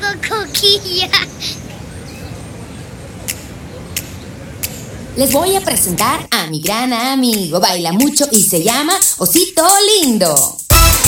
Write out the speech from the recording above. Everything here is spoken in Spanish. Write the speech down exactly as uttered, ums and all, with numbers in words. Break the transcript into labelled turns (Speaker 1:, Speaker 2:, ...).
Speaker 1: coquilla.
Speaker 2: Les voy a presentar a mi gran amigo. Baila mucho y se llama Osito Lindo.